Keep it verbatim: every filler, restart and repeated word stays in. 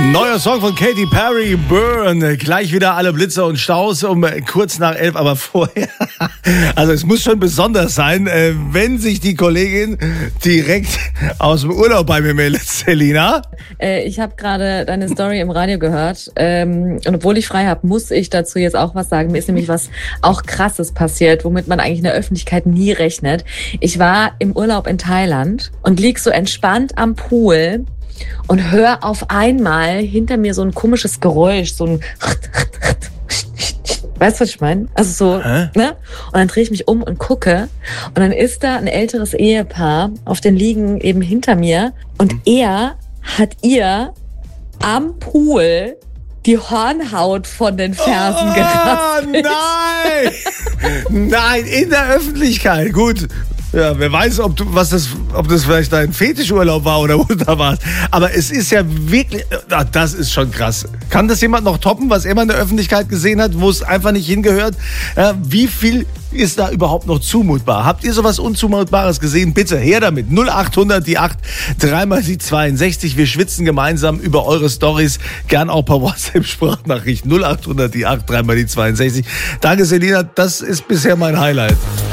Neuer Song von Katy Perry, Burn. Gleich wieder alle Blitzer und Staus um kurz nach elf, aber vorher. Also es muss schon besonders sein, wenn sich die Kollegin direkt aus dem Urlaub bei mir meldet, Selina. Ich habe gerade deine Story im Radio gehört. Und obwohl ich frei habe, muss ich dazu jetzt auch was sagen. Mir ist nämlich was auch Krasses passiert, womit man eigentlich in der Öffentlichkeit nie rechnet. Ich war im Urlaub in Thailand und lieg so entspannt am Pool und hör auf einmal hinter mir so ein komisches Geräusch, so ein weißt du, was ich meine? Also so, Hä? ne? Und dann drehe ich mich um und gucke und dann ist da ein älteres Ehepaar auf den Liegen eben hinter mir und hm. er hat ihr am Pool die Hornhaut von den Fersen oh, geraspelt. Nein! Nein, in der Öffentlichkeit. Gut. Ja, wer weiß, ob du, was das, ob das vielleicht dein Fetischurlaub war oder wo du da warst. Aber es ist ja wirklich, das ist schon krass. Kann das jemand noch toppen, was er mal in der Öffentlichkeit gesehen hat, wo es einfach nicht hingehört? Wie viel ist da überhaupt noch zumutbar? Habt ihr sowas Unzumutbares gesehen? Bitte, her damit. null acht hundert, die acht, dreimal die zweiundsechzig. Wir schwitzen gemeinsam über eure Storys. Gern auch per WhatsApp-Sprachnachricht. null acht hundert, die acht, dreimal die zweiundsechzig. Danke, Selina. Das ist bisher mein Highlight.